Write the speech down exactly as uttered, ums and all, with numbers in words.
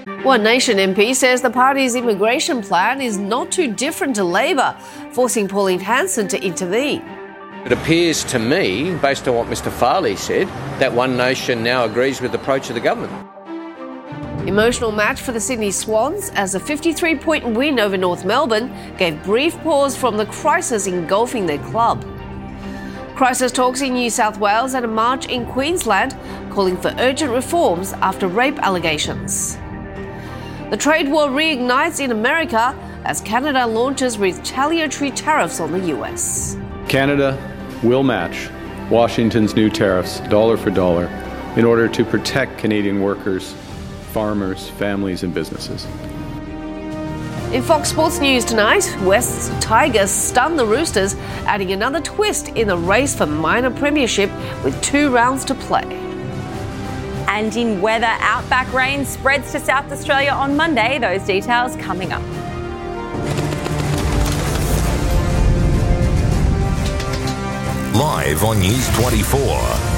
One Nation M P says the party's immigration plan is not too different to Labor, forcing Pauline Hanson to intervene. It appears to me, based on what Mr Farley said, that One Nation now agrees with the approach of the government. Emotional match for the Sydney Swans as a fifty-three point win over North Melbourne gave brief pause from the crisis engulfing their club. Crisis talks in New South Wales and a march in Queensland calling for urgent reforms after rape allegations. The trade war reignites in America as Canada launches retaliatory tariffs on the U S. Canada will match Washington's new tariffs dollar for dollar in order to protect Canadian workers, farmers, families and businesses. In Fox Sports News tonight, West's Tigers stun the Roosters, adding another twist in the race for minor premiership with two rounds to play. And in weather, outback rain spreads to South Australia on Monday. Those details coming up. Live on News twenty-four.